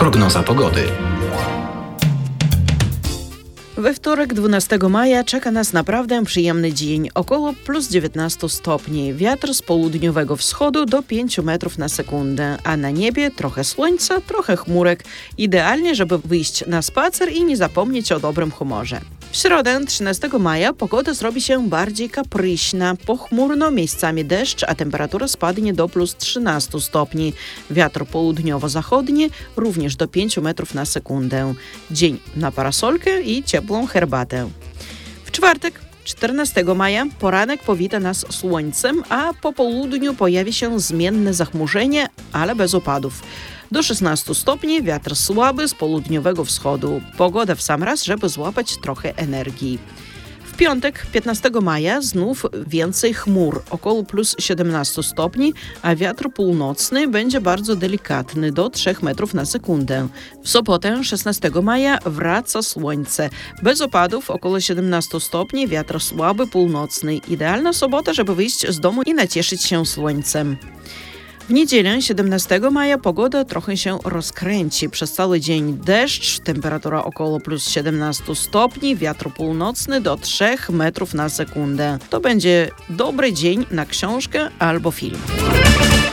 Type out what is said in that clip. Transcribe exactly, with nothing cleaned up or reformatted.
Prognoza pogody. We wtorek dwunastego maja czeka nas naprawdę przyjemny dzień, około plus dziewiętnaście stopni. Wiatr z południowego wschodu do pięciu metrów na sekundę, a na niebie trochę słońca, trochę chmurek. Idealnie, żeby wyjść na spacer i nie zapomnieć o dobrym humorze. W środę trzynastego maja pogoda zrobi się bardziej kapryśna, pochmurno, miejscami deszcz, a temperatura spadnie do plus trzynastu stopni. Wiatr południowo-zachodni również do pięciu metrów na sekundę. Dzień na parasolkę i ciepłą herbatę. W czwartek czternastego maja poranek powita nas słońcem, a po południu pojawi się zmienne zachmurzenie, ale bez opadów. Do szesnastu stopni, wiatr słaby z południowego wschodu. Pogoda w sam raz, żeby złapać trochę energii. W piątek, piętnastego maja, znów więcej chmur, około plus siedemnastu stopni, a wiatr północny będzie bardzo delikatny, do trzech metrów na sekundę. W sobotę, szesnastego maja, wraca słońce. Bez opadów, około siedemnastu stopni, wiatr słaby, północny. Idealna sobota, żeby wyjść z domu i nacieszyć się słońcem. W niedzielę siedemnastego maja pogoda trochę się rozkręci. Przez cały dzień deszcz, temperatura około plus siedemnastu stopni, wiatr północny do trzech metrów na sekundę. To będzie dobry dzień na książkę albo film.